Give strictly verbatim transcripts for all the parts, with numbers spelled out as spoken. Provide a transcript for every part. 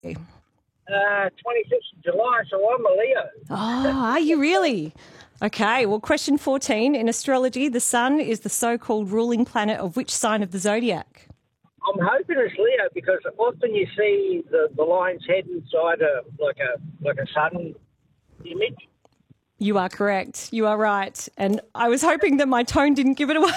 Uh, twenty-sixth of July, so I'm a Leo. Oh, are you really? Okay, well, question fourteen. In astrology, the sun is the so-called ruling planet of which sign of the zodiac? I'm hoping it's Leo because often you see the, the lion's head inside a like a like a sun image. You are correct. You are right. And I was hoping that my tone didn't give it away.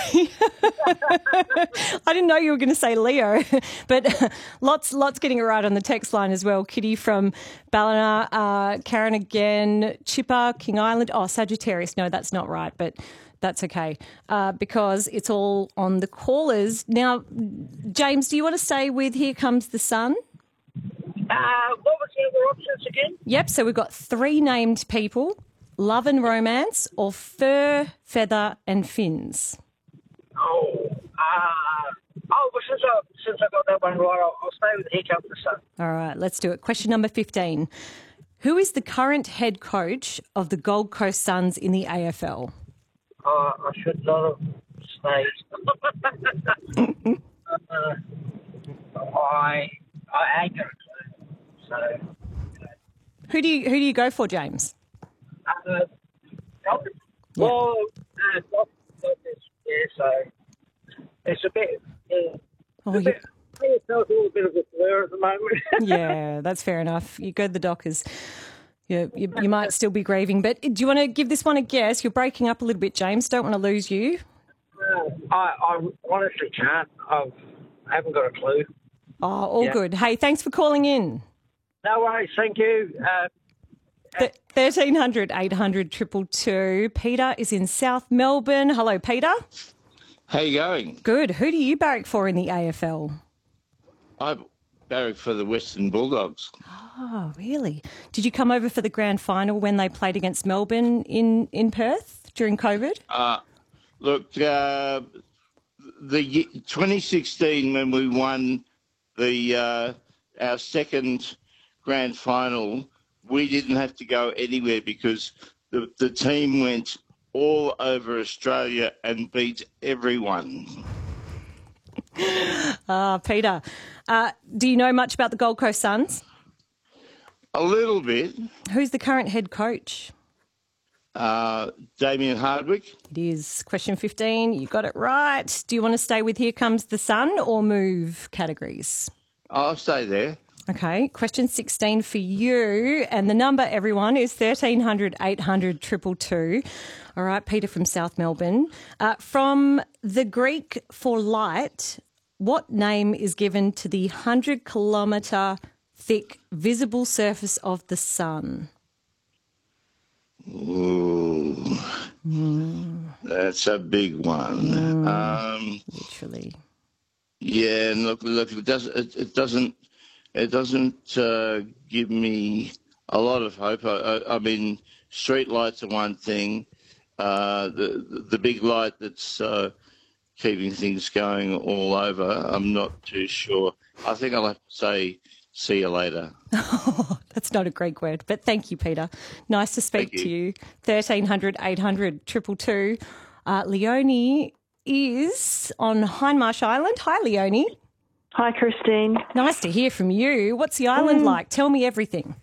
I didn't know you were going to say Leo, but lots, lots getting it right on the text line as well. Kitty from Ballina, uh, Karen again, Chipper, King Island. Oh, Sagittarius. No, that's not right, but that's okay uh, because it's all on the callers. Now, James, do you want to stay with Here Comes the Sun? Uh, what was the other options again? Yep, so we've got three named people. Love and Romance, or Fur, Feather and Fins? Oh, uh, oh well, since, I, since I got that one right, I'll, I'll stay with Here Comes the Sun. All right, let's do it. Question number fifteen. Who is the current head coach of the Gold Coast Suns in the A F L? Uh, I should not have stayed. uh, I, I ain't got a clue. So, Who do you, who do you go for, James? Uh, well, uh, doc, doc is, yeah, so it's a bit, yeah, Oh, a bit, it's a little bit of a blur at the moment. Yeah, that's fair enough. You go to the Dockers. You, you, you might still be grieving. But do you want to give this one a guess? You're breaking up a little bit, James. Don't want to lose you. Uh, I, I honestly can't. I've, I haven't got a clue. Oh, all Yeah. good. Hey, thanks for calling in. No worries, thank you. Uh, thirteen hundred, eight hundred, two two two. Peter is in South Melbourne. Hello, Peter. How you going? Good. Who do you barrack for in the A F L? I barrack for the Western Bulldogs. Oh, really? Did you come over for the grand final when they played against Melbourne in, in Perth during COVID? Uh, look, uh, the ye- twenty sixteen when we won the uh, our second grand final, we didn't have to go anywhere because the, the team went all over Australia and beat everyone. Ah, Peter. Uh, do you know much about the Gold Coast Suns? A little bit. Who's the current head coach? Uh, Damien Hardwick. It is question fifteen. You got it right. Do you want to stay with Here Comes the Sun or move categories? I'll stay there. Okay, question sixteen for you. And the number, everyone, is thirteen hundred, eight hundred, two two two. All right, Peter from South Melbourne. Uh, from the Greek for light, what name is given to the one hundred kilometre thick visible surface of the sun? Ooh, Mm. that's a big one. Mm. Um, Literally. Yeah, and look, look, it doesn't, it, it doesn't, it doesn't uh, give me a lot of hope. I, I, I mean, street lights are one thing. Uh, the, the the big light that's uh, keeping things going all over, I'm not too sure. I think I'll have to say, see you later. Oh, that's not a Greek word, but thank you, Peter. Nice to speak Thank you. to you. thirteen hundred, eight hundred, two two two. Uh, Leonie is on Hindmarsh Island. Hi, Leonie. Hi, Christine. Nice to hear from you. What's the island Mm. like? Tell me everything.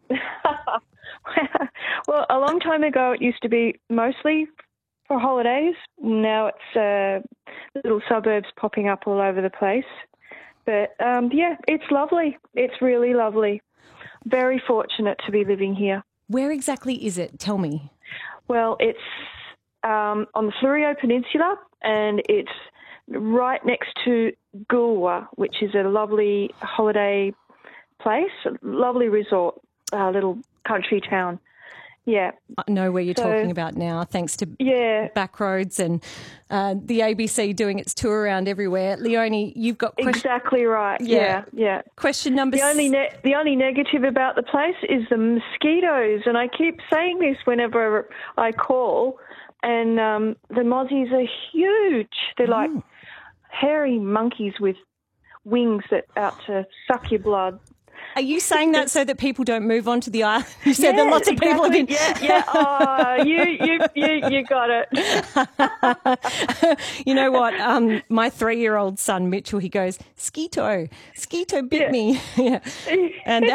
Well, a long time ago it used to be mostly for holidays. Now it's uh, little suburbs popping up all over the place. But, um, yeah, it's lovely. It's really lovely. Very fortunate to be living here. Where exactly is it? Tell me. Well, it's um, on the Fleurieu Peninsula, and it's right next to Goolwa, which is a lovely holiday place, a lovely resort, a little country town. Yeah. I know where you're So- talking about now, thanks to Yeah. Backroads and uh, the A B C doing its tour around everywhere. Leonie, you've got question, Exactly right. Yeah. Yeah, yeah. question number The only s- ne- the only negative about the place is the mosquitoes, and I keep saying this whenever I call. And um, the mozzies are huge. They're like Oh. hairy monkeys with wings that out to suck your blood. Are you saying that so that people don't move on to the island? You said that lots of people have been... Yeah, yeah. Oh, you, you, you, you got it. You know what? Um, my three-year-old son, Mitchell, he goes, Skeeto, Skeeto bit Yeah. me. Yeah. And